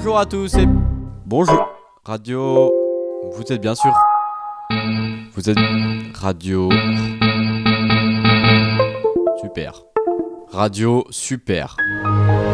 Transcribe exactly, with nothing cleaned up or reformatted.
Bonjour à tous et bonjour. Radio. Vous êtes bien sûr. Vous êtes radio. Super. Radio super.